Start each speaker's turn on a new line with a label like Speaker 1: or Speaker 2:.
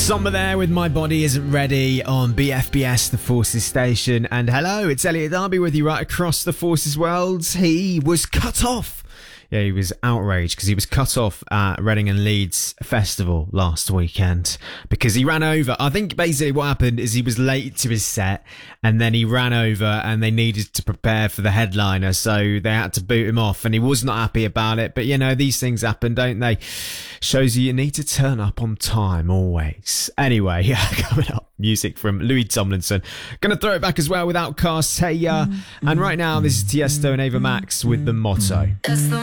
Speaker 1: Somber there with My Body Isn't Ready on BFBS, the Forces station. And hello, it's Elliot Darby with you right across the Forces world. He was cut off. Yeah, he was outraged because he was cut off at Reading and Leeds Festival last weekend because he ran over. I think basically what happened is he was late to his set and then he ran over and they needed to prepare for the headliner, so they had to boot him off and he was not happy about it. But, you know, these things happen, don't they? Shows you need to turn up on time always. Anyway, yeah, coming up, music from Louis Tomlinson. Gonna throw it back as well with Outkast, Hey Ya. And right now, this is Tiesto and Ava Max with The Motto.
Speaker 2: That's the